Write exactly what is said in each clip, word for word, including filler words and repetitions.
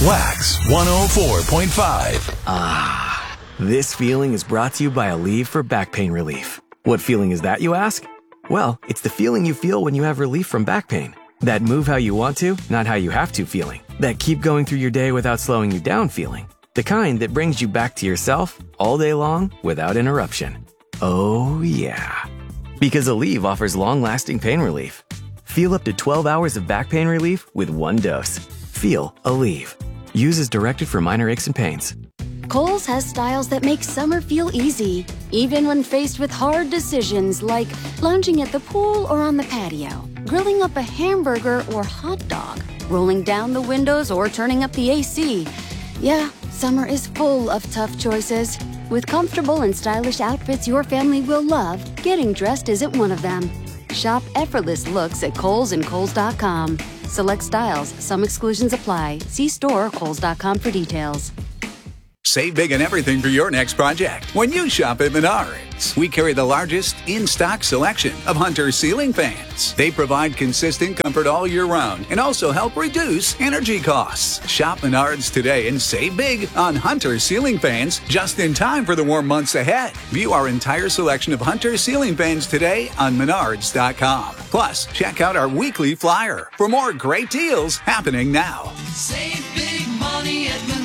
Wax one oh four point five. Ah, this feeling is brought to you by Aleve for back pain relief. What feeling is that, you ask? Well, it's the feeling you feel when you have relief from back pain. That move how you want to, not how you have to feeling. That keep going through your day without slowing you down feeling. The kind that brings you back to yourself all day long without interruption. Oh yeah. Because Aleve offers long-lasting pain relief. Feel up to twelve hours of back pain relief with one dose. Feel Aleve. Use as directed for minor aches and pains. Kohl's has styles that make summer feel easy, even when faced with hard decisions like lounging at the pool or on the patio, grilling up a hamburger or hot dog, rolling down the windows or turning up the A C. Yeah, summer is full of tough choices. With comfortable and stylish outfits your family will love, getting dressed isn't one of them. Shop effortless looks at Kohl's and Kohl's dot com. Select styles, some exclusions apply. See store or Kohl's dot com for details. Save big on everything for your next project when you shop at Menards. We carry the largest in-stock selection of Hunter ceiling fans. They provide consistent comfort all year round and also help reduce energy costs. Shop Menards today and save big on Hunter ceiling fans just in time for the warm months ahead. View our entire selection of Hunter ceiling fans today on Menards dot com. Plus, check out our weekly flyer for more great deals happening now. Save big money at Menards.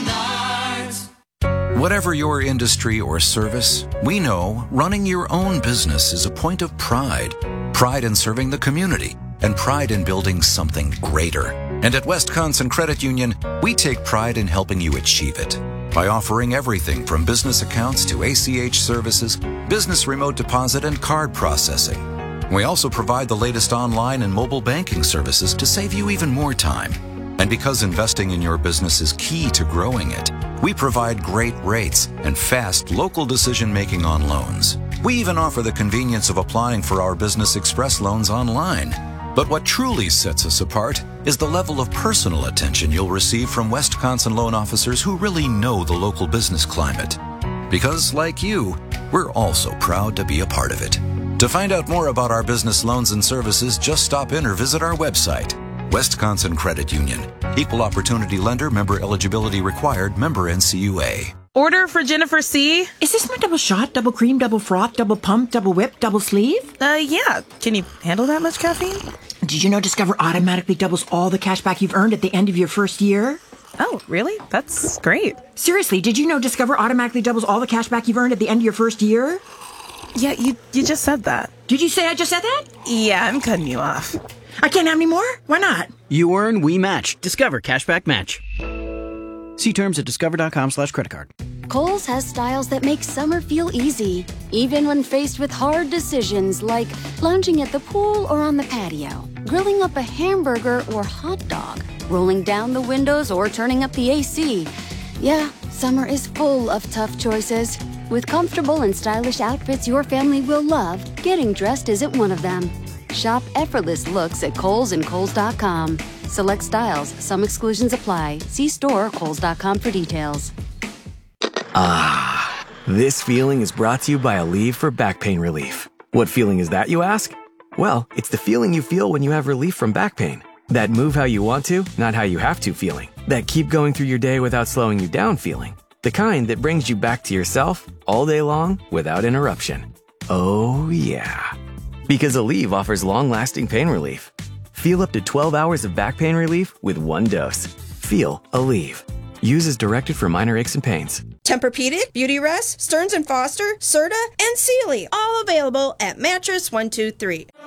Whatever your industry or service, we know running your own business is a point of pride. Pride in serving the community and pride in building something greater. And at Wisconsin Credit Union, we take pride in helping you achieve it by offering everything from business accounts to A C H services, business remote deposit, and card processing. We also provide the latest online and mobile banking services to save you even more time. And because investing in your business is key to growing it, we provide great rates and fast local decision-making on loans. We even offer the convenience of applying for our Business Express loans online. But what truly sets us apart is the level of personal attention you'll receive from Wisconsin loan officers who really know the local business climate. Because, like you, we're also proud to be a part of it. To find out more about our business loans and services, just stop in or visit our website. Wisconsin Credit Union. Equal Opportunity Lender. Member eligibility required. Member N C U A. Order for Jennifer C. Is this my double shot, double cream, double froth, double pump, double whip, double sleeve? Uh, yeah. Can you handle that much caffeine? Did you know Discover automatically doubles all the cash back you've earned at the end of your first year? Oh, really? That's great. Seriously, did you know Discover automatically doubles all the cash back you've earned at the end of your first year? Yeah, you, you just said that. Did you say I just said that? Yeah, I'm cutting you off. I can't have any more? Why not? You earn, we match. Discover Cashback Match. See terms at discover.com slash credit card. Kohl's has styles that make summer feel easy, even when faced with hard decisions like lounging at the pool or on the patio, grilling up a hamburger or hot dog, rolling down the windows or turning up the A C. Yeah, summer is full of tough choices. With comfortable and stylish outfits your family will love, getting dressed isn't one of them. Shop effortless looks at Kohl's and Kohl's dot com. Select styles, some exclusions apply. See store or Kohl's dot com for details. Ah, this feeling is brought to you by Aleve for back pain relief. What feeling is that, you ask? Well, it's the feeling you feel when you have relief from back pain. That move how you want to, not how you have to feeling. That keep going through your day without slowing you down feeling. The kind that brings you back to yourself all day long without interruption. Oh yeah. Because Aleve offers long-lasting pain relief. Feel up to twelve hours of back pain relief with one dose. Feel Aleve. Use as directed for minor aches and pains. Tempur-Pedic, Beautyrest, Stearns and Foster, Serta, and Sealy. All available at Mattress one two three.